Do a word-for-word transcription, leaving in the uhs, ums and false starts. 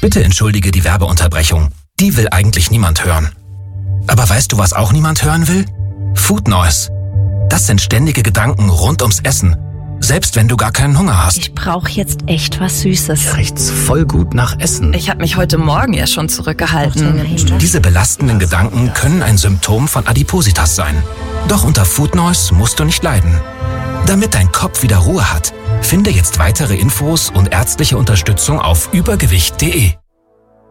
Bitte entschuldige die Werbeunterbrechung. Die will eigentlich niemand hören. Aber weißt du, was auch niemand hören will? Food Noise. Das sind ständige Gedanken rund ums Essen. Selbst wenn du gar keinen Hunger hast. Ich brauche jetzt echt was Süßes. Hier riecht's voll gut nach Essen. Ich habe mich heute Morgen ja schon zurückgehalten. Diese belastenden Gedanken können ein Symptom von Adipositas sein. Doch unter Food Noise musst du nicht leiden. Damit dein Kopf wieder Ruhe hat, finde jetzt weitere Infos und ärztliche Unterstützung auf übergewicht punkt de.